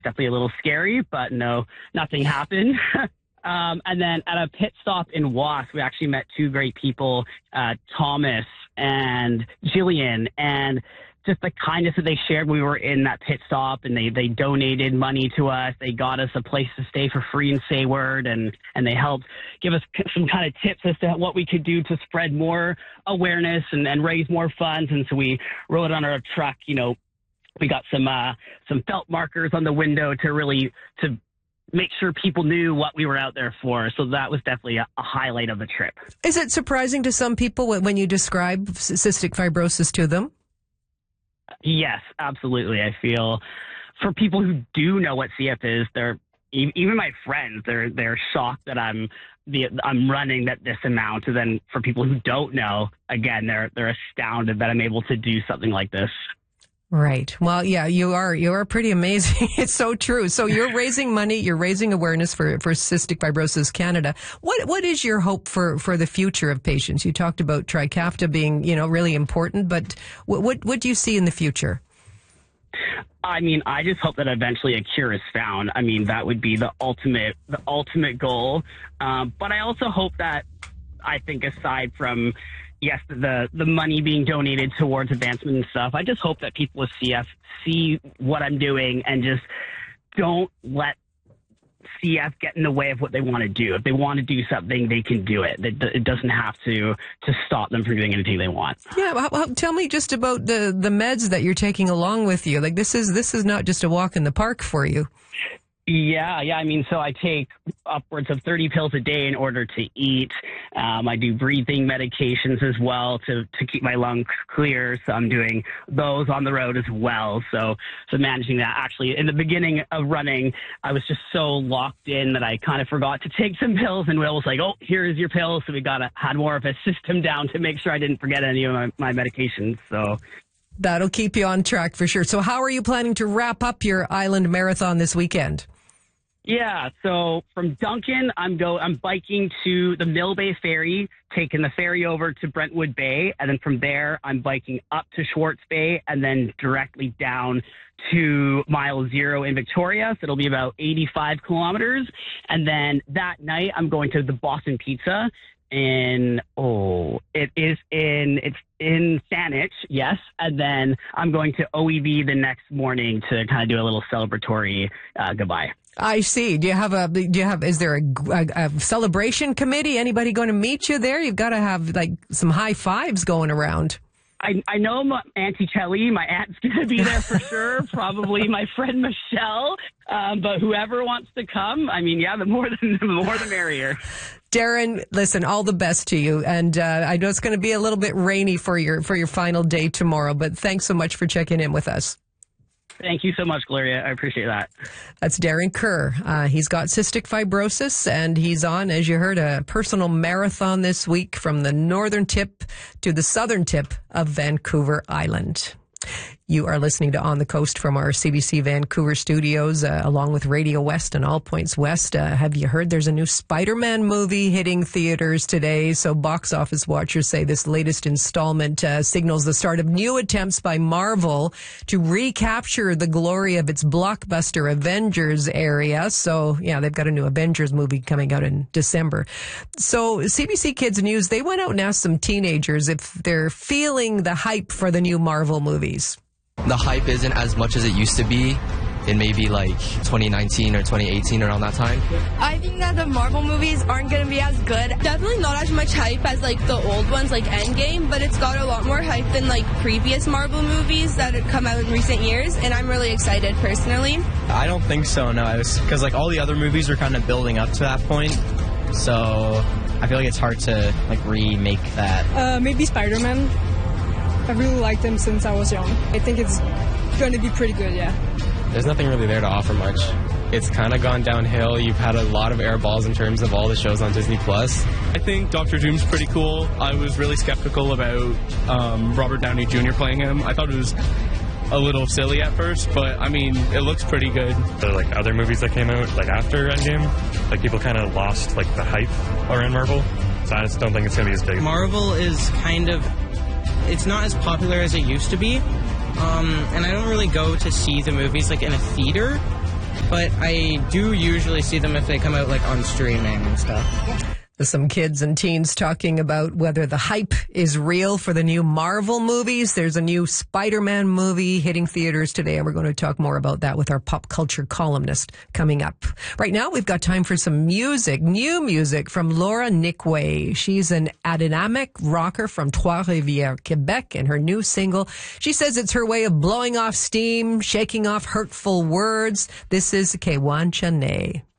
definitely a little scary, but no, nothing happened. And then at a pit stop in Wasp, we actually met two great people, Thomas and Jillian, and just the kindness that they shared when we were in that pit stop, and they donated money to us. They got us a place to stay for free in Sayward, and they helped give us some kind of tips as to what we could do to spread more awareness and raise more funds. And so we rode on our truck, we got some felt markers on the window to make sure people knew what we were out there for. So that was definitely a highlight of the trip. Is it surprising to some people when you describe cystic fibrosis to them? Yes, absolutely. I feel for people who do know what CF is, even my friends, they're shocked that I'm running this amount. And then for people who don't know, again, they're astounded that I'm able to do something like this. Right. Well, yeah, you are pretty amazing. It's so true. So you're raising money, you're raising awareness for Cystic Fibrosis Canada. What is your hope for the future of patients? You talked about Trikafta being, really important, but what do you see in the future? I mean, I just hope that eventually a cure is found. I mean, that would be the ultimate goal. But I also hope that, I think aside from, yes, the money being donated towards advancement and stuff, I just hope that people with CF see what I'm doing and just don't let CF get in the way of what they want to do. If they want to do something, they can do it. It doesn't have to stop them from doing anything they want. Yeah, well, tell me just about the meds that you're taking along with you. Like this is not just a walk in the park for you. Yeah. I mean, so I take upwards of 30 pills a day in order to eat. I do breathing medications as well to keep my lungs clear. So I'm doing those on the road as well. So managing that. Actually, in the beginning of running, I was just so locked in that I kind of forgot to take some pills. And Will was like, "Oh, here's your pills." So we had more of a system down to make sure I didn't forget any of my medications. So that'll keep you on track for sure. So how are you planning to wrap up your Island Marathon this weekend? Yeah, so from Duncan, I'm biking to the Mill Bay Ferry, taking the ferry over to Brentwood Bay, and then from there, I'm biking up to Schwartz Bay, and then directly down to Mile Zero in Victoria. So it'll be about 85 kilometers. And then that night, I'm going to the Boston Pizza it's in Saanich, yes. And then I'm going to OEV the next morning to kind of do a little celebratory goodbye. I see. Is there a celebration committee? Anybody going to meet you there? You've got to have like some high fives going around. I know Auntie Kelly, my aunt's going to be there for sure. Probably my friend Michelle. But whoever wants to come, I mean, yeah, the more the merrier. Darren, listen, all the best to you. And I know it's going to be a little bit rainy for your final day tomorrow, but thanks so much for checking in with us. Thank you so much, Gloria. I appreciate that. That's Darren Kerr. He's got cystic fibrosis, and he's on, as you heard, a personal marathon this week from the northern tip to the southern tip of Vancouver Island. You are listening to On the Coast from our CBC Vancouver studios, along with Radio West and All Points West. Have you heard there's a new Spider-Man movie hitting theaters today? So box office watchers say this latest installment signals the start of new attempts by Marvel to recapture the glory of its blockbuster Avengers area. So, yeah, they've got a new Avengers movie coming out in December. So CBC Kids News, they went out and asked some teenagers if they're feeling the hype for the new Marvel movies. The hype isn't as much as it used to be in maybe like 2019 or 2018, around that time. I think that the Marvel movies aren't going to be as good. Definitely not as much hype as like the old ones like Endgame, but it's got a lot more hype than like previous Marvel movies that have come out in recent years, and I'm really excited personally. I don't think so, no. Because like all the other movies were kind of building up to that point, so I feel like it's hard to like remake that. Maybe Spider-Man. I really liked him since I was young. I think it's going to be pretty good, yeah. There's nothing really there to offer much. It's kind of gone downhill. You've had a lot of air balls in terms of all the shows on Disney+. I think Doctor Doom's pretty cool. I was really skeptical about Robert Downey Jr. playing him. I thought it was a little silly at first, but I mean, it looks pretty good. The like other movies that came out like after Endgame, like people kind of lost like the hype around Marvel. So I just don't think it's going to be as big. Marvel is kind of... It's not as popular as it used to be, and I don't really go to see the movies like in a theater, but I do usually see them if they come out like on streaming and stuff. Some kids and teens talking about whether the hype is real for the new Marvel movies. There's a new Spider-Man movie hitting theaters today, and we're going to talk more about that with our pop culture columnist coming up. Right now, we've got time for some music, new music from Laura Nickway. She's an dynamic rocker from Trois-Rivières, Quebec, and her new single, she says it's her way of blowing off steam, shaking off hurtful words. This is Kewan Chane.